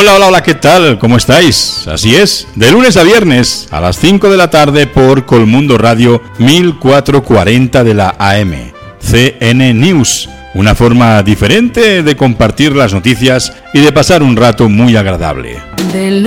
Hola, hola, hola, ¿qué tal? ¿Cómo estáis? Así es, de lunes a viernes a las 5 de la tarde por Colmundo Radio 1440 de la AM. CN News, una forma diferente de compartir las noticias y de pasar un rato muy agradable.